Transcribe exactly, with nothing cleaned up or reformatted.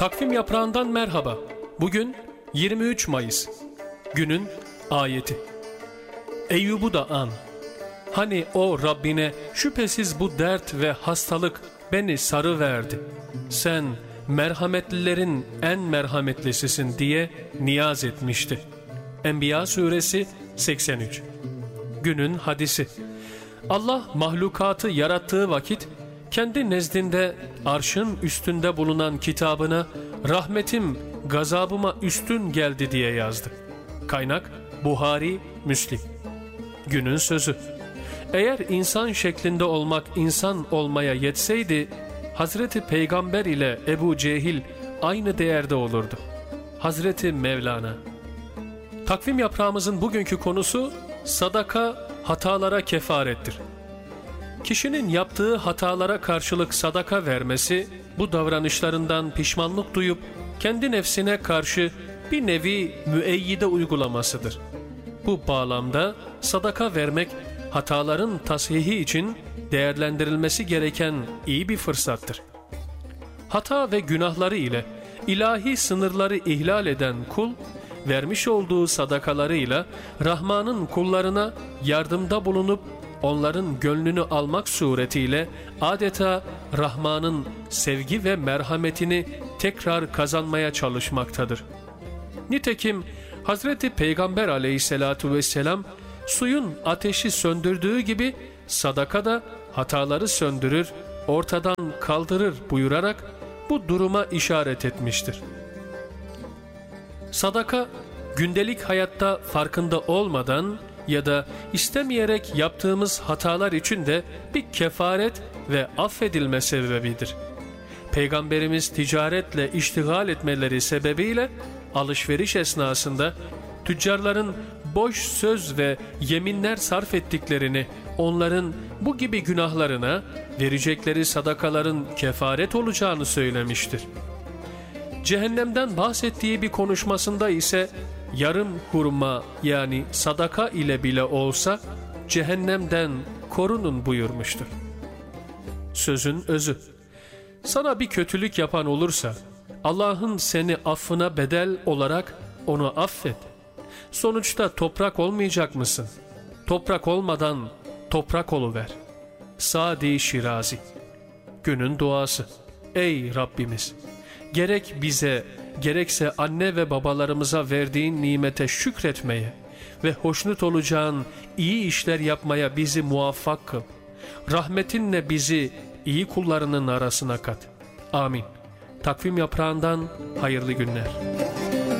Takvim yaprağından merhaba. Bugün yirmi üç Mayıs. Günün ayeti. Eyyub'u da an. Hani o Rabbine şüphesiz bu dert ve hastalık beni sarıverdi. Sen merhametlilerin en merhametlisisin diye niyaz etmişti. Enbiya suresi seksen üç. Günün hadisi. Allah mahlukatı yarattığı vakit kendi nezdinde arşın üstünde bulunan kitabına rahmetim gazabıma üstün geldi diye yazdı. Kaynak Buhari, Müslim. Günün sözü. Eğer insan şeklinde olmak insan olmaya yetseydi, Hazreti Peygamber ile Ebu Cehil aynı değerde olurdu. Hazreti Mevlana. Takvim yaprağımızın bugünkü konusu sadaka hatalara kefarettir. Kişinin yaptığı hatalara karşılık sadaka vermesi, bu davranışlarından pişmanlık duyup kendi nefsine karşı bir nevi müeyyide uygulamasıdır. Bu bağlamda sadaka vermek, hataların tasihi için değerlendirilmesi gereken iyi bir fırsattır. Hata ve günahları ile ilahi sınırları ihlal eden kul, vermiş olduğu sadakalarıyla Rahman'ın kullarına yardımda bulunup onların gönlünü almak suretiyle adeta Rahman'ın sevgi ve merhametini tekrar kazanmaya çalışmaktadır. Nitekim Hazreti Peygamber aleyhissalatu vesselam suyun ateşi söndürdüğü gibi sadaka da hataları söndürür, ortadan kaldırır buyurarak bu duruma işaret etmiştir. Sadaka, gündelik hayatta farkında olmadan ya da istemeyerek yaptığımız hatalar için de bir kefaret ve affedilme sebebidir. Peygamberimiz ticaretle iştigal etmeleri sebebiyle alışveriş esnasında tüccarların boş söz ve yeminler sarf ettiklerini, onların bu gibi günahlarına verecekleri sadakaların kefaret olacağını söylemiştir. Cehennemden bahsettiği bir konuşmasında ise yarım hurma yani sadaka ile bile olsa cehennemden korunun buyurmuştur. Sözün özü. Sana bir kötülük yapan olursa Allah'ın seni affına bedel olarak onu affet. Sonuçta toprak olmayacak mısın? Toprak olmadan toprak oluver. Sadi Şirazi. Günün duası. Ey Rabbimiz! Gerek bize, gerekse anne ve babalarımıza verdiğin nimete şükretmeye ve hoşnut olacağın iyi işler yapmaya bizi muvaffak kıl. Rahmetinle bizi iyi kullarının arasına kat. Amin. Takvim yaprağından hayırlı günler.